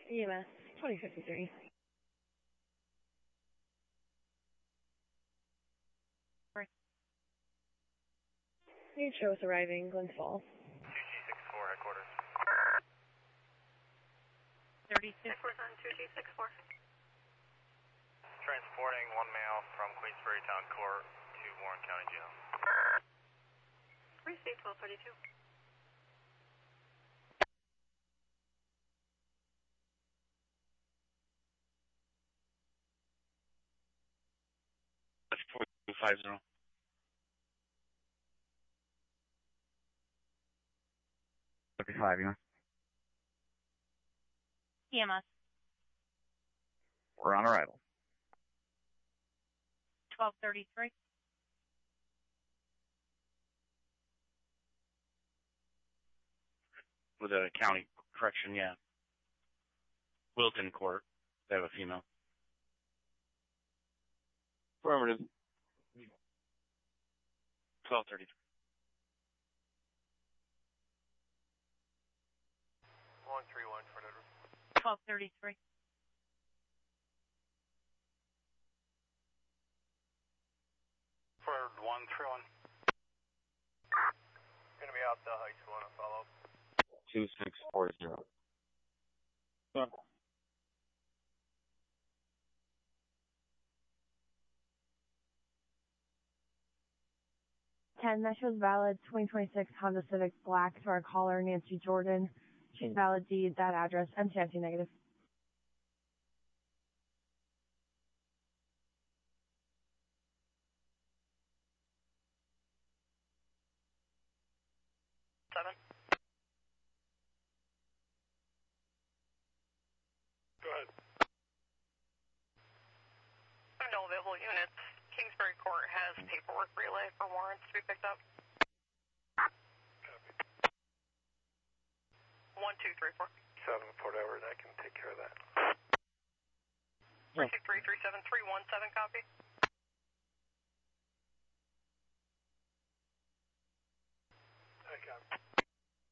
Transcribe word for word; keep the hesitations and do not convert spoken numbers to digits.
E M S twenty fifty-three. Need show us arriving, Glens Falls. two G six four, headquarters. thirty-six. Headquarters on two G six four. Transporting one male from Queensbury Town Court to Warren County Jail. Receive twelve thirty-two. That's four two five zero. thirty-five, yeah. E M S. We're on arrival. twelve thirty-three. With a county correction, yeah. Wilton Court. They have a female. Affirmative. twelve thirty-three. one three one for Edward. twelve thirty-three. For one three one. Gonna be out the high school on a follow up. two six four zero. Yeah. ten, that shows valid twenty twenty-six Honda Civic Black to our caller, Nancy Jordan. She's valid deed, that address, M C I T negative. Seven. Go ahead. No available units. Kingsbury Court has paperwork relay for warrants to be picked up. Copy. One, two, three, four. Seven, Port Edward, I can take care of that. Three six three three seven three one seven. Copy.